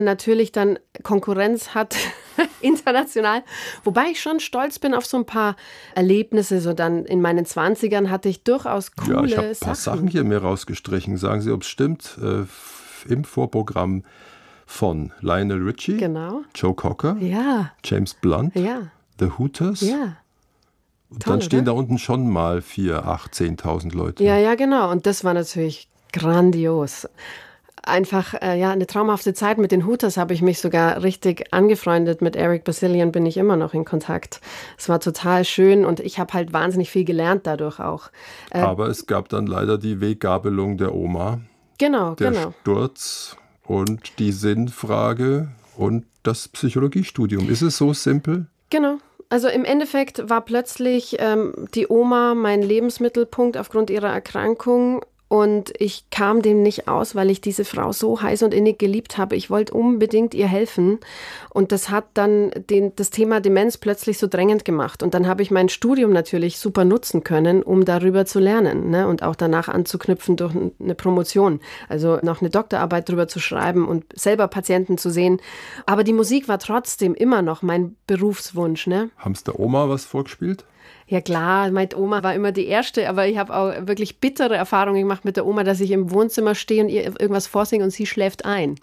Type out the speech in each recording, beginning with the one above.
natürlich dann Konkurrenz hat international. Wobei ich schon stolz bin auf so ein paar Erlebnisse. So dann in meinen 20ern hatte ich durchaus coole Sachen. Ja, ich habe ein paar Sachen hier mir rausgestrichen. Sagen Sie, ob es stimmt. Im Vorprogramm von Lionel Richie, genau. Joe Cocker, Ja. James Blunt, Ja. The Hooters. Ja. Und Toll, dann stehen oder? da unten schon mal 4.000, 8.000, 10.000 Leute. Ja, genau. Und das war natürlich grandios. Einfach, eine traumhafte Zeit. Mit den Hooters habe ich mich sogar richtig angefreundet. Mit Eric Bazillion bin ich immer noch in Kontakt. Es war total schön und ich habe halt wahnsinnig viel gelernt dadurch auch. Aber es gab dann leider die Weggabelung der Oma, Genau. der Sturz und die Sinnfrage und das Psychologiestudium. Ist es so simpel? Genau. Also im Endeffekt war plötzlich die Oma mein Lebensmittelpunkt aufgrund ihrer Erkrankung. Und ich kam dem nicht aus, weil ich diese Frau so heiß und innig geliebt habe. Ich wollte unbedingt ihr helfen. Und das hat dann das Thema Demenz plötzlich so drängend gemacht. Und dann habe ich mein Studium natürlich super nutzen können, um darüber zu lernen, ne? Und auch danach anzuknüpfen durch eine Promotion. Also noch eine Doktorarbeit drüber zu schreiben und selber Patienten zu sehen. Aber die Musik war trotzdem immer noch mein Berufswunsch, ne? Haben es der Oma was vorgespielt? Ja klar, meine Oma war immer die Erste, aber ich habe auch wirklich bittere Erfahrungen gemacht mit der Oma, dass ich im Wohnzimmer stehe und ihr irgendwas vorsinge und sie schläft ein.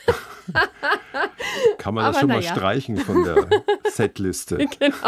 Kann man das schon mal streichen von der Setliste?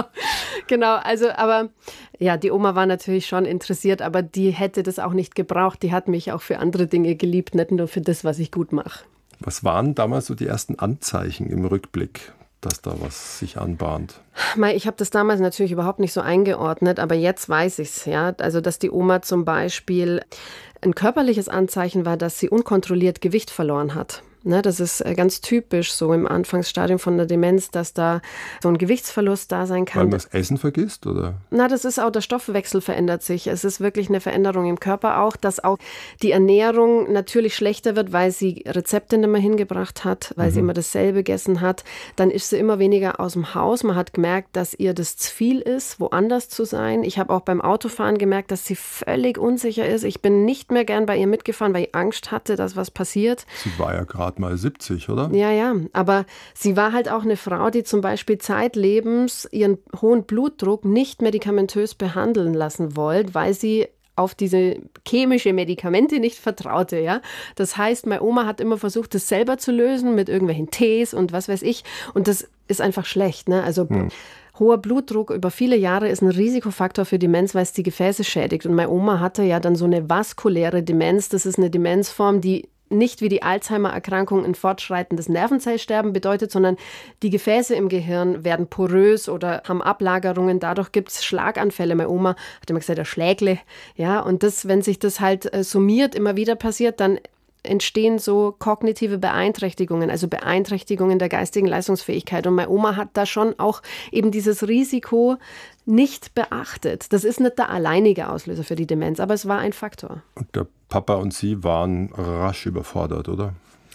Genau, also aber ja, die Oma war natürlich schon interessiert, aber die hätte das auch nicht gebraucht. Die hat mich auch für andere Dinge geliebt, nicht nur für das, was ich gut mache. Was waren damals so die ersten Anzeichen im Rückblick, dass da was sich anbahnt? Ich habe das damals natürlich überhaupt nicht so eingeordnet, aber jetzt weiß ich es, ja. Also, dass die Oma zum Beispiel ein körperliches Anzeichen war, dass sie unkontrolliert Gewicht verloren hat. Ne, das ist ganz typisch so im Anfangsstadium von der Demenz, dass da so ein Gewichtsverlust da sein kann. Weil man das Essen vergisst, oder? Na, das ist auch, der Stoffwechsel verändert sich. Es ist wirklich eine Veränderung im Körper auch, dass auch die Ernährung natürlich schlechter wird, weil sie Rezepte nicht mehr hingebracht hat, weil sie immer dasselbe gegessen hat. Dann ist sie immer weniger aus dem Haus. Man hat gemerkt, dass ihr das zu viel ist, woanders zu sein. Ich habe auch beim Autofahren gemerkt, dass sie völlig unsicher ist. Ich bin nicht mehr gern bei ihr mitgefahren, weil ich Angst hatte, dass was passiert. Sie war ja gerade mal 70, oder? Ja, aber sie war halt auch eine Frau, die zum Beispiel zeitlebens ihren hohen Blutdruck nicht medikamentös behandeln lassen wollte, weil sie auf diese chemische Medikamente nicht vertraute, ja. Das heißt, meine Oma hat immer versucht, das selber zu lösen mit irgendwelchen Tees und was weiß ich. Und das ist einfach schlecht, ne? Also hoher Blutdruck über viele Jahre ist ein Risikofaktor für Demenz, weil es die Gefäße schädigt. Und meine Oma hatte ja dann so eine vaskuläre Demenz. Das ist eine Demenzform, die nicht wie die Alzheimer-Erkrankung ein fortschreitendes Nervenzellsterben bedeutet, sondern die Gefäße im Gehirn werden porös oder haben Ablagerungen. Dadurch gibt es Schlaganfälle. Meine Oma hat immer gesagt, der Schlägle. Ja, und das, wenn sich das halt summiert, immer wieder passiert, dann entstehen so kognitive Beeinträchtigungen, also Beeinträchtigungen der geistigen Leistungsfähigkeit. Und meine Oma hat da schon auch eben dieses Risiko nicht beachtet. Das ist nicht der alleinige Auslöser für die Demenz, aber es war ein Faktor. Und der Papa und Sie waren rasch überfordert, oder?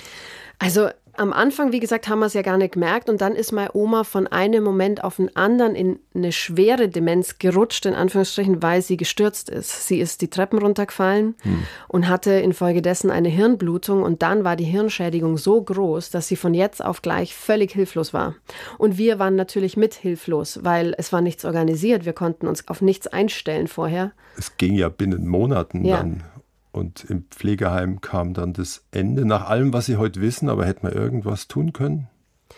Also am Anfang, wie gesagt, haben wir es ja gar nicht gemerkt und dann ist meine Oma von einem Moment auf den anderen in eine schwere Demenz gerutscht, in Anführungsstrichen, weil sie gestürzt ist. Sie ist die Treppen runtergefallen und hatte infolgedessen eine Hirnblutung und dann war die Hirnschädigung so groß, dass sie von jetzt auf gleich völlig hilflos war. Und wir waren natürlich mit hilflos, weil es war nichts organisiert. Wir konnten uns auf nichts einstellen vorher. Es ging ja binnen Monaten dann. Und im Pflegeheim kam dann das Ende. Nach allem, was Sie heute wissen, aber hätte man irgendwas tun können?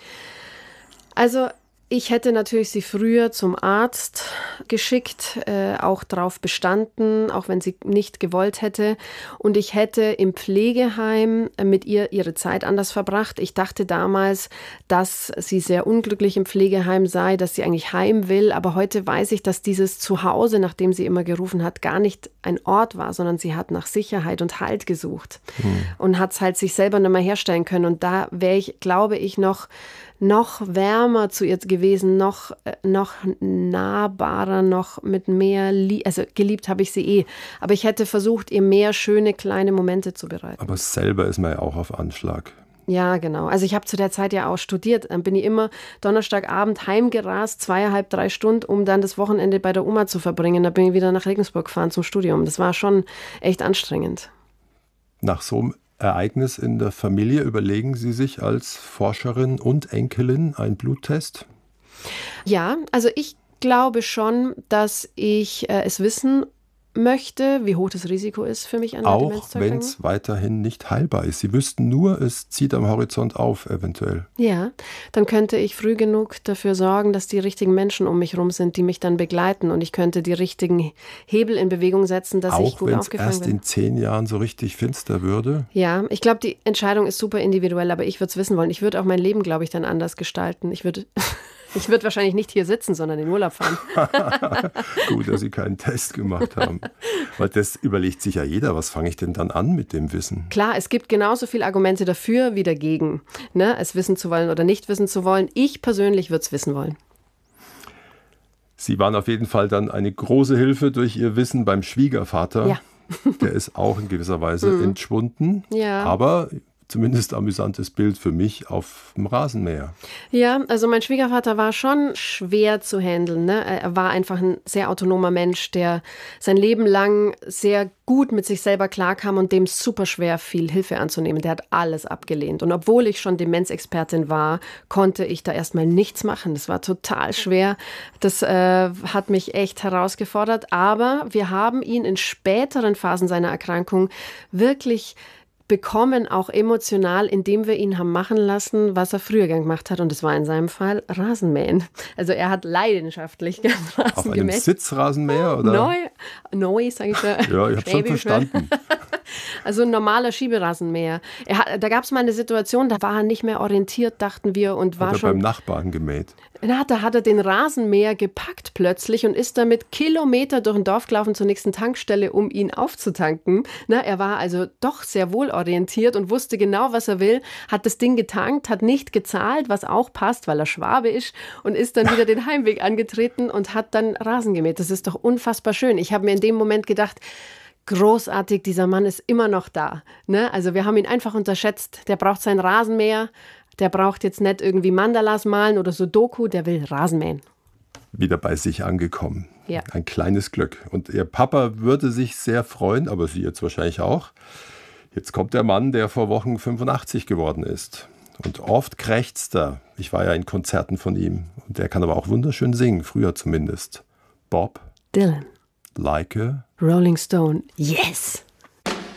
Also ich hätte natürlich sie früher zum Arzt geschickt, auch darauf bestanden, auch wenn sie nicht gewollt hätte. Und ich hätte im Pflegeheim mit ihr ihre Zeit anders verbracht. Ich dachte damals, dass sie sehr unglücklich im Pflegeheim sei, dass sie eigentlich heim will. Aber heute weiß ich, dass dieses Zuhause, nach dem sie immer gerufen hat, gar nicht ein Ort war, sondern sie hat nach Sicherheit und Halt gesucht und hat es halt sich selber nicht mehr herstellen können. Und da wäre ich, glaube ich, noch wärmer zu ihr gewesen, noch nahbarer, noch mit mehr also geliebt habe ich sie eh. Aber ich hätte versucht, ihr mehr schöne kleine Momente zu bereiten. Aber selber ist man ja auch auf Anschlag. Ja, genau. Also ich habe zu der Zeit ja auch studiert. Dann bin ich immer Donnerstagabend heimgerast, 2,5, 3 Stunden, um dann das Wochenende bei der Oma zu verbringen. Da bin ich wieder nach Regensburg gefahren zum Studium. Das war schon echt anstrengend. Nach so einem Ereignis in der Familie. Überlegen Sie sich als Forscherin und Enkelin einen Bluttest? Ja, also ich glaube schon, dass ich es wissen möchte, wie hoch das Risiko ist für mich an der Demenz Auch zu wenn erkranken. es weiterhin nicht heilbar ist. Sie wüssten nur, es zieht am Horizont auf, eventuell. Ja, dann könnte ich früh genug dafür sorgen, dass die richtigen Menschen um mich herum sind, die mich dann begleiten. Und ich könnte die richtigen Hebel in Bewegung setzen, dass ich Auch gut wenn es aufgefangen erst bin. in 10 Jahren so richtig finster würde. Ja, ich glaube, die Entscheidung ist super individuell, aber ich würde es wissen wollen. Ich würde auch mein Leben, glaube ich, dann anders gestalten. Ich würde wahrscheinlich nicht hier sitzen, sondern in Urlaub fahren. Gut, dass Sie keinen Test gemacht haben. Weil das überlegt sich ja jeder, was fange ich denn dann an mit dem Wissen? Klar, es gibt genauso viele Argumente dafür wie dagegen, ne? Es wissen zu wollen oder nicht wissen zu wollen. Ich persönlich würde es wissen wollen. Sie waren auf jeden Fall dann eine große Hilfe durch Ihr Wissen beim Schwiegervater. Ja. Der ist auch in gewisser Weise entschwunden. Ja. Aber zumindest amüsantes Bild für mich auf dem Rasenmäher. Ja, also mein Schwiegervater war schon schwer zu handeln, ne? Er war einfach ein sehr autonomer Mensch, der sein Leben lang sehr gut mit sich selber klarkam und dem super schwer fiel, Hilfe anzunehmen. Der hat alles abgelehnt. Und obwohl ich schon Demenzexpertin war, konnte ich da erstmal nichts machen. Das war total schwer. Das hat mich echt herausgefordert. Aber wir haben ihn in späteren Phasen seiner Erkrankung wirklich bekommen, auch emotional, indem wir ihn haben machen lassen, was er früher gemacht hat. Und das war in seinem Fall Rasenmähen. Also er hat leidenschaftlich gern Rasen Auf einem gemäht. Sitzrasenmäher, oder? Neu, sage ich da. Ja, ich habe schon verstanden. Also ein normaler Schieberasenmäher. Da gab es mal eine Situation, da war er nicht mehr orientiert, dachten wir, und war Hat er schon... beim Nachbarn gemäht. Da hat er den Rasenmäher gepackt plötzlich und ist damit Kilometer durch ein Dorf gelaufen zur nächsten Tankstelle, um ihn aufzutanken. Er war also doch sehr wohl orientiert und wusste genau, was er will, hat das Ding getankt, hat nicht gezahlt, was auch passt, weil er Schwabe ist, und ist dann wieder den Heimweg angetreten und hat dann Rasen gemäht. Das ist doch unfassbar schön. Ich habe mir in dem Moment gedacht, großartig, dieser Mann ist immer noch da. Also wir haben ihn einfach unterschätzt. Der braucht seinen Rasenmäher. Der braucht jetzt nicht irgendwie Mandalas malen oder Sudoku, der will Rasen mähen. Wieder bei sich angekommen. Ja. Ein kleines Glück. Und Ihr Papa würde sich sehr freuen, aber Sie jetzt wahrscheinlich auch. Jetzt kommt der Mann, der vor Wochen 85 geworden ist. Und oft krächzt er. Ich war ja in Konzerten von ihm. Und der kann aber auch wunderschön singen, früher zumindest. Bob Dylan. Like a Rolling Stone. Yes!